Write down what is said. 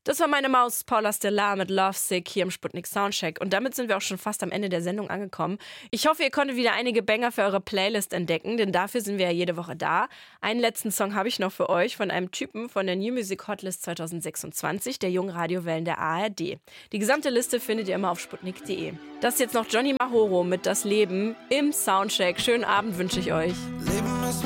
Das war meine Maus, Paula Stellar mit Lovesick hier im Sputnik Soundcheck. Und damit sind wir auch schon fast am Ende der Sendung angekommen. Ich hoffe, ihr konntet wieder einige Banger für eure Playlist entdecken, denn dafür sind wir ja jede Woche da. Einen letzten Song habe ich noch für euch von einem Typen von der New Music Hotlist 2026, der jungen Radiowellen der ARD. Die gesamte Liste findet ihr immer auf sputnik.de. Das ist jetzt noch Johnny Mahoro mit Das Leben im Soundcheck. Schönen Abend wünsche ich euch.